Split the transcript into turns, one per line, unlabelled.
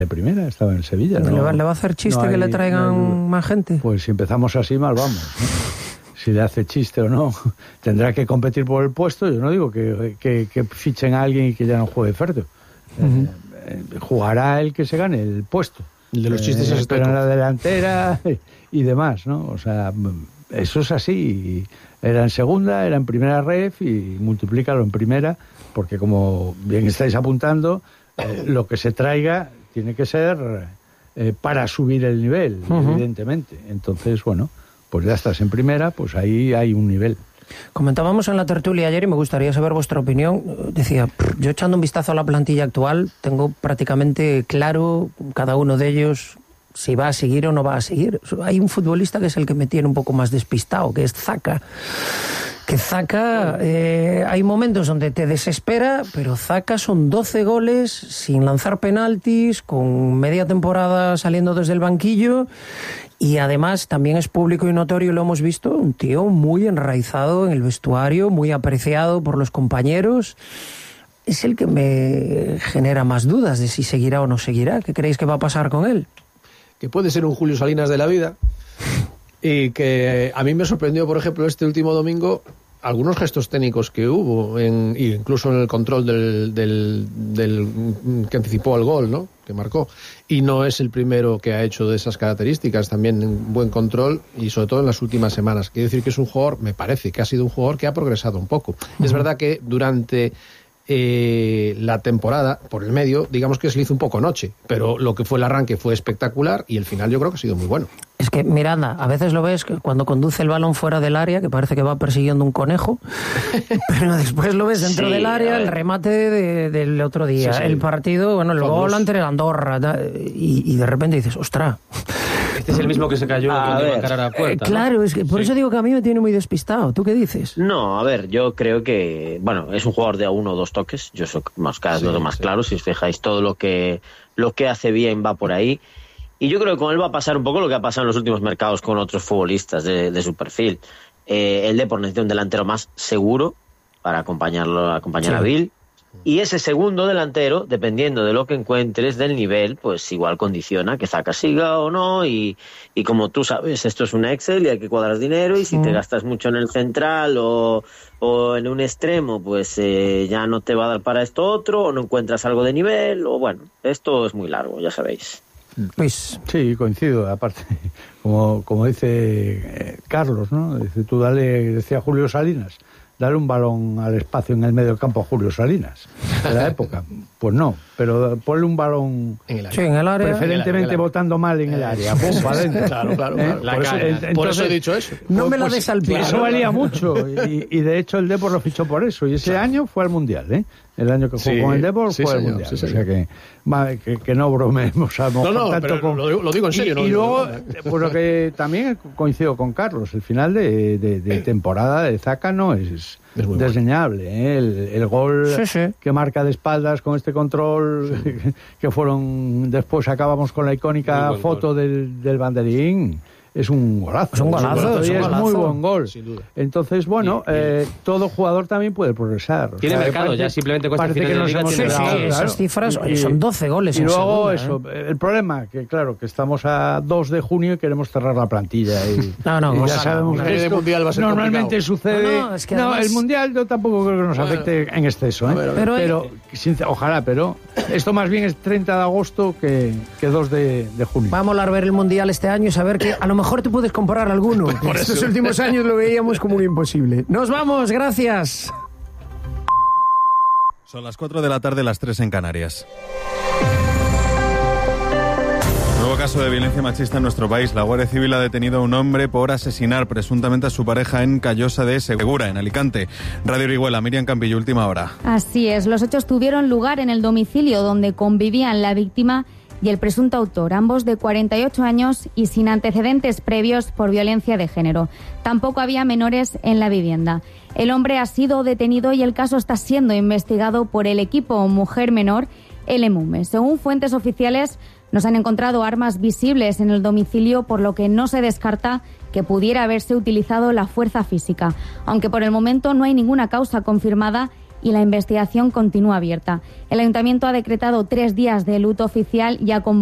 de primera, estaba en el Sevilla.
¿No? ¿Le va a hacer chiste que le traigan más gente?
Pues si empezamos así, mal vamos, ¿no? Si le hace chiste o no, tendrá que competir por el puesto. Yo no digo que fichen a alguien y que ya no juegue Ferto. Jugará el que se gane el puesto.
El de los chistes es
pero en la delantera y demás, ¿no? O sea, eso es así. Era en segunda, era en primera ref y multiplícalo en primera, porque como bien estáis apuntando, lo que se traiga tiene que ser para subir el nivel, evidentemente. Entonces, bueno, pues ya estás en primera, pues ahí hay un nivel.
Comentábamos en la tertulia ayer y me gustaría saber vuestra opinión. Decía, yo echando un vistazo a la plantilla actual, tengo prácticamente claro cada uno de ellos si va a seguir o no va a seguir. Hay un futbolista que es el que me tiene un poco más despistado, que es Zaka. Que Zaka, hay momentos donde te desespera, pero Zaka son 12 goles sin lanzar penaltis, con media temporada saliendo desde el banquillo. Y además también es público y notorio, lo hemos visto, un tío muy enraizado en el vestuario, muy apreciado por los compañeros. Es el que me genera más dudas de si seguirá o no seguirá. ¿Qué creéis que va a pasar con él?
Que puede ser un Julio Salinas de la vida, y que a mí me sorprendió, por ejemplo, este último domingo, algunos gestos técnicos que hubo, incluso en el control del que anticipó el gol, ¿no?, que marcó. Y no es el primero que ha hecho de esas características, también en buen control y sobre todo en las últimas semanas. Quiero decir que es un jugador, me parece que ha sido un jugador que ha progresado un poco. Es verdad que durante la temporada, por el medio, digamos que se le hizo un poco noche, pero lo que fue el arranque fue espectacular y el final yo creo que ha sido muy bueno.
Es que Miranda, a veces lo ves cuando conduce el balón fuera del área, que parece que va persiguiendo un conejo, pero después lo ves dentro del área, el remate del otro día, el partido, bueno, el gol ante el Andorra, y de repente dices, ¡ostras!
Este es el mismo que se cayó cuando iba a encarar a la puerta,
claro,
¿no?
Es que por eso digo que a mí me tiene muy despistado. ¿Tú qué dices?
No, a ver, yo creo que, bueno, es un jugador de 1 o 2 toques, yo soy cada vez lo más claro, si os fijáis, todo lo que hace bien va por ahí. Y yo creo que con él va a pasar un poco lo que ha pasado en los últimos mercados con otros futbolistas de su perfil. El Depor necesita un delantero más seguro para acompañar a Bill. Y ese segundo delantero, dependiendo de lo que encuentres, del nivel, pues igual condiciona que Zaka siga o no. Y como tú sabes, esto es un Excel y hay que cuadrar dinero. Y si te gastas mucho en el central o en un extremo, pues ya no te va a dar para esto otro, o no encuentras algo de nivel, o bueno, esto es muy largo, ya sabéis.
Pues sí, coincido, aparte, como dice Carlos, ¿no? Dice, decía Julio Salinas, dale un balón al espacio en el medio campo a Julio Salinas de la época. Pues no, pero ponle un balón
en el área,
sí, en el área,
preferentemente botando mal en el área. Pum, para adentro.
Claro. Por eso he dicho eso.
No me la des al pie.
Eso valía mucho y de hecho el Depor lo fichó por eso. Y ese año fue al Mundial, ¿eh? El año que jugó con el Depor fue al Mundial.
Sí,
o sea que no bromeemos a lo mejor tanto
pero lo digo en serio.
Y luego, pues lo que también coincido con Carlos, el final de temporada de Zaka no es desdeñable, ¿eh? El gol que marca de espaldas con este control, que fueron, después acabamos con la icónica foto del banderín. Es un golazo.
Es un golazo.
Es muy buen gol.
Sin duda.
Entonces, bueno, todo jugador también puede progresar.
Tiene mercado, ya simplemente cuesta
parece que nos hemos quedado,
esas cifras son 12 goles.
Y luego
segunda,
el problema, que claro, que estamos a 2 de junio y queremos cerrar la plantilla. Y ya sabemos que esto
mundial va a ser
normalmente
complicado.
sucede.
Es que además,
el mundial yo tampoco creo que nos afecte en exceso. Pero ojalá, pero esto más bien es 30 de agosto que 2 de junio.
Vamos a ver el mundial este año y saber que a lo mejor te puedes comprar alguno. Estos últimos años lo veíamos como un imposible. Nos vamos, gracias.
Son las 4 de la tarde, las 3 en Canarias. Nuevo caso de violencia machista en nuestro país. La Guardia Civil ha detenido a un hombre por asesinar presuntamente a su pareja en Callosa de Segura, en Alicante. Radio Orihuela, Miriam Campillo, última hora.
Así es, los hechos tuvieron lugar en el domicilio donde convivían la víctima y el presunto autor, ambos de 48 años y sin antecedentes previos por violencia de género. Tampoco había menores en la vivienda. El hombre ha sido detenido y el caso está siendo investigado por el equipo Mujer Menor, el EMUME. Según fuentes oficiales, no se han encontrado armas visibles en el domicilio, por lo que no se descarta que pudiera haberse utilizado la fuerza física. Aunque por el momento no hay ninguna causa confirmada y la investigación continúa abierta. El Ayuntamiento ha decretado 3 días de luto oficial y ha